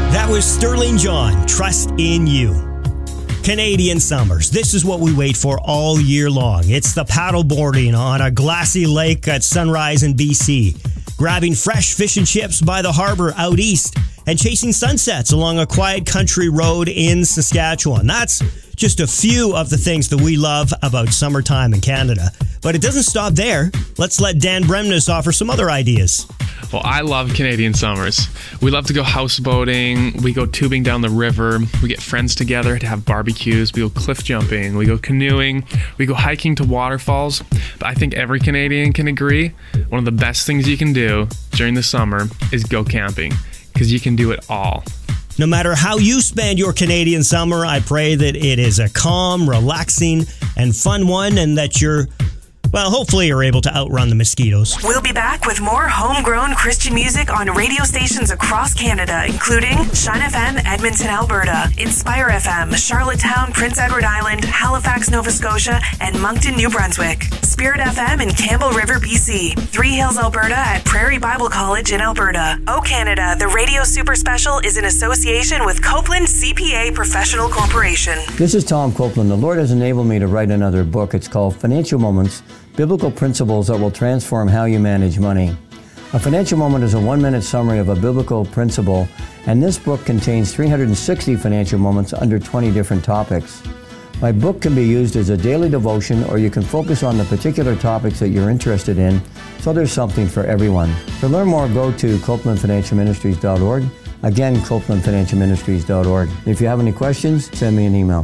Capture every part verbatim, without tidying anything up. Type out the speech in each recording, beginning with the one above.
That was Sterling John, Trust in You. Canadian summers. This is what we wait for all year long. It's the paddleboarding on a glassy lake at sunrise in B C, grabbing fresh fish and chips by the harbor out east, and chasing sunsets along a quiet country road in Saskatchewan. That's just a few of the things that we love about summertime in Canada. But it doesn't stop there. Let's let Dan Bremnes offer some other ideas. Well, I love Canadian summers. We love to go houseboating. We go tubing down the river. We get friends together to have barbecues. We go cliff jumping. We go canoeing. We go hiking to waterfalls. But I think every Canadian can agree one of the best things you can do during the summer is go camping, because you can do it all. No matter how you spend your Canadian summer, I pray that it is a calm, relaxing, and fun one, and that you're, well, hopefully you're able to outrun the mosquitoes. We'll be back with more homegrown Christian music on radio stations across Canada, including Shine F M, Edmonton, Alberta, Inspire F M, Charlottetown, Prince Edward Island, Halifax, Nova Scotia, and Moncton, New Brunswick. Spirit F M in Campbell River, B C. Three Hills, Alberta at Prairie Bible College in Alberta. Oh Canada, the Radio Super Special is in association with Copeland C P A Professional Corporation. This is Tom Copeland. The Lord has enabled me to write another book. It's called Financial Moments, Biblical Principles that will transform how you manage money. A financial moment is a one-minute summary of a biblical principle, and this book contains three hundred sixty financial moments under twenty different topics. My book can be used as a daily devotion, or you can focus on the particular topics that you're interested in, so there's something for everyone. To learn more, go to copeland financial ministries dot org. Again, copeland financial ministries dot org. If you have any questions, send me an email.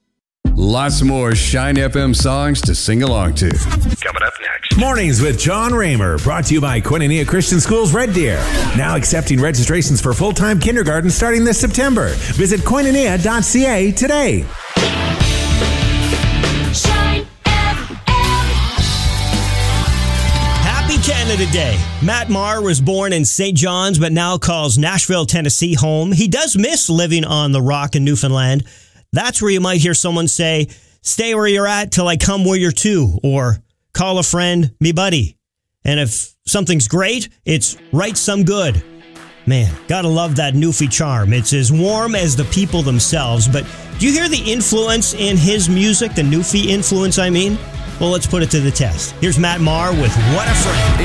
Lots more Shine F M songs to sing along to. Coming up next. Mornings with John Raymer, brought to you by Koinonia Christian Schools Red Deer. Now accepting registrations for full-time kindergarten starting this September. Visit koinonia dot c a today. Shine F M. Happy Canada Day. Matt Maher was born in Saint John's, but now calls Nashville, Tennessee home. He does miss living on the Rock in Newfoundland. That's where you might hear someone say, stay where you're at till I come where you're to, or call a friend, me buddy. And if something's great, it's right some good. Man, gotta love that Newfie charm. It's as warm as the people themselves, but do you hear the influence in his music, the Newfie influence, I mean? Well, let's put it to the test. Here's Matt Maher with What a Friend.